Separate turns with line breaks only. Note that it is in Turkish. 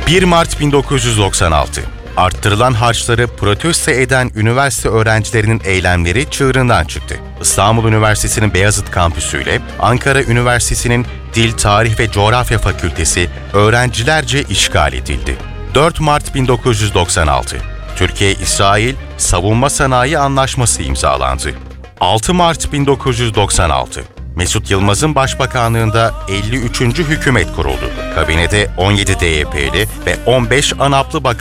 1 Mart 1996. Arttırılan harçları protesto eden üniversite öğrencilerinin eylemleri çığırından çıktı. İstanbul Üniversitesi'nin Beyazıt kampüsüyle Ankara Üniversitesi'nin Dil, Tarih ve Coğrafya Fakültesi öğrencilerce işgal edildi. 4 Mart 1996. Türkiye-İsrail Savunma Sanayi Anlaşması imzalandı. 6 Mart 1996. Mesut Yılmaz'ın başbakanlığında 53. hükümet kuruldu. Kabinede 17 DYP'li ve 15 ANAP'lı bakan